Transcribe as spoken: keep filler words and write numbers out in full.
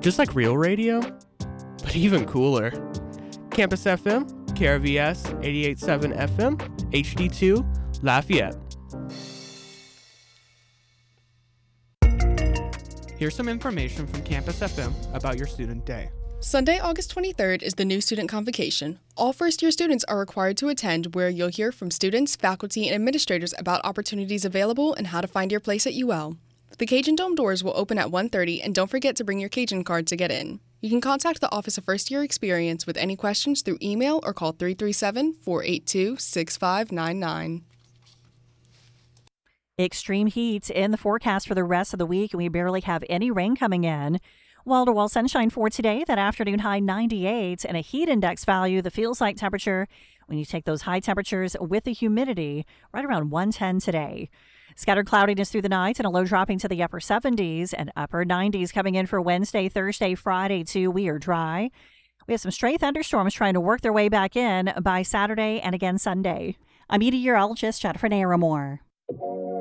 just like real radio, but even cooler. Campus F M, K R V S eighty-eight point seven F M, H D two, Lafayette. Here's some information from Campus F M about your student day. Sunday, August twenty-third is the new student convocation. All first-year students are required to attend, where you'll hear from students, faculty, and administrators about opportunities available and how to find your place at U L. The Cajun Dome doors will open at one thirty, and don't forget to bring your Cajun card to get in. You can contact the Office of First Year Experience with any questions through email or call three three seven, four eight two, six five nine nine. Extreme heat in the forecast for the rest of the week, and we barely have any rain coming in. Wall-to-wall sunshine for today, that afternoon high ninety-eight, and a heat index value, the feels like temperature, when you take those high temperatures with the humidity, right around one ten today. Scattered cloudiness through the night and a low dropping to the upper seventies and upper nineties coming in for Wednesday, Thursday, Friday, too. We are dry. We have some stray thunderstorms trying to work their way back in by Saturday and again Sunday. I'm meteorologist Jennifer Naramore.